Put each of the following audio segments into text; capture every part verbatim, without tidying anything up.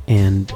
And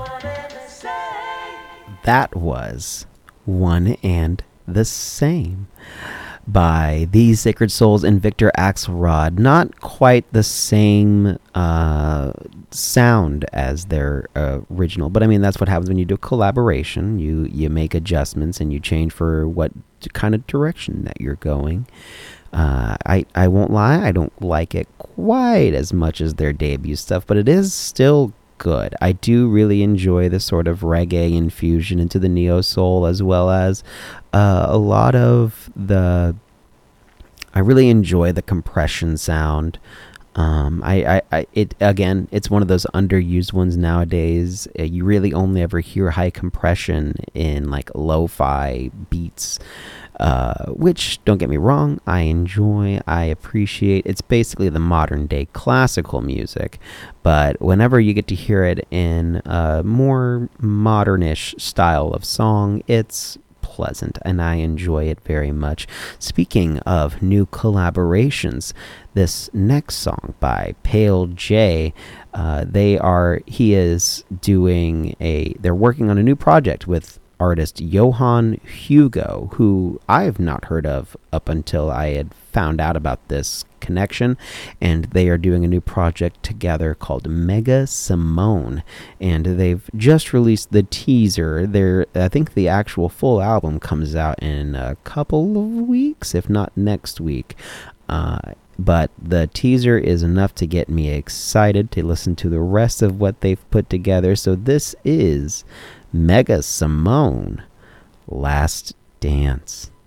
that was One and the Same by These Sacred Souls and Victor Axelrod. Not quite the same uh, sound as their uh, original, but I mean, that's what happens when you do a collaboration. You, you make adjustments and you change for what kind of direction that you're going. Uh, I, I won't lie, I don't like it quite as much as their debut stuff, but it is still good. I do really enjoy the sort of reggae infusion into the neo soul, as well as uh, a lot of the. I really enjoy the compression sound. Um, I, I, I, it again, it's one of those underused ones nowadays. Uh, you really only ever hear high compression in like lo-fi beats. Uh, which, don't get me wrong, I enjoy, I appreciate. It's basically the modern day classical music, but whenever you get to hear it in a more modernish style of song, it's pleasant, and I enjoy it very much. Speaking of new collaborations, this next song by Pale J, uh, they are, he is doing a, they're working on a new project with artist Johan Hugo, who I've not heard of up until I had found out about this connection, and they are doing a new project together called Mega Simone, and they've just released the teaser. There, I think the actual full album comes out in a couple of weeks, if not next week. Uh, but the teaser is enough to get me excited to listen to the rest of what they've put together. So this is Mega Simone, Last Dance.